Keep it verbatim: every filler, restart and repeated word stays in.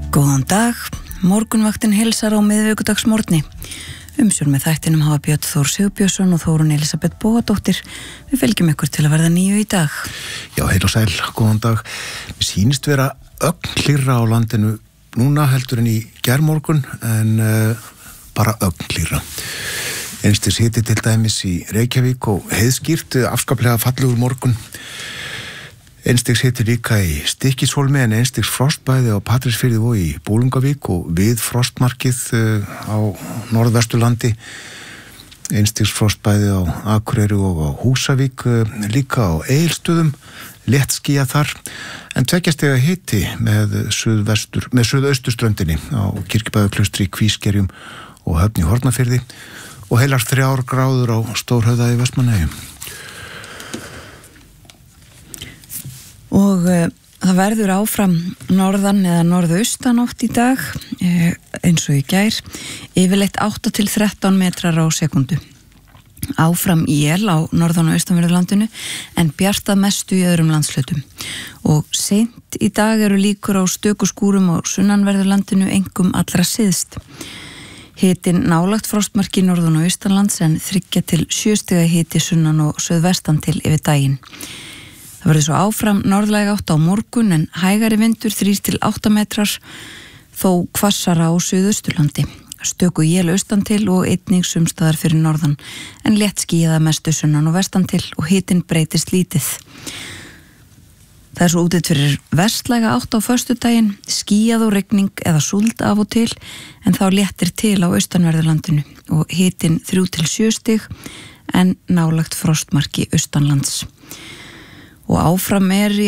Góðan dag, morgunvaktin heilsar á miðvikudagsmorgni. Umsjón með þættinum hafa Björn Þór Sigurbjörnsson og Þórunn Elísabet Bóadóttir. Við fylgjum ykkur til að verða níu í dag. Já, heil og sæl, góðan dag. Mér sýnist vera ögn hlýrra á landinu núna heldur en í gærmorgun, en uh, bara ögn hlýrra. Einstis hiti til dæmis í Reykjavík og heiðskýrt, afskaplega fallegur morgun. Einstigs hiti líka í Stykkishólmi, en einstigs frostbæði á Patreksfirði og í Bolungarvík og við frostmarkið á Norðvesturlandi. Einstigs frostbæði á Akureyri og á Húsavík, líka á Egilsstöðum, léttskýjað þar, en tveggjastega hiti með suðvestur, með suðausturströndinni á Kirkjubæðuklaustri, Kvískerjum og Höfn í Hornafirði og heilar þrjár gráður á Stórhöfða í Vestmannaeyjum. Og uh, það verður áfram norðan eða norðaustanátt í dag, uh, eins og í gær, yfirleitt átta til þrettán metrar á sekundu. Áfram él á norðan og austanverðu en bjart að mestu í öðrum landshlutum. Og seint í dag eru líkur á stöku skúrum á sunnanverðu landinu, einkum allra syðst. Hitinn nálagt frostmarki norðan og austanlands, en þriggja til sjö stiga hiti sunnan og suðvestan til yfir daginn. Það verður svo áfram norðlæg átt á morgun, en hægari vindur þrír til átta metrar, þó hvassara á suðausturlandi. Stöku él austan til og einnig sumstaðar fyrir norðan, en létt skýjað að mestu sunnan og vestan til og hitinn breytist lítið. Það er svo útlit fyrir vestlæga átt á föstudaginn, skýjað og rigning eða súld af og til, en þá léttir til á austanverðurlandinu og hitinn þrjú til sjö stig, en nálagt frostmarki austanlands. Og áfram er í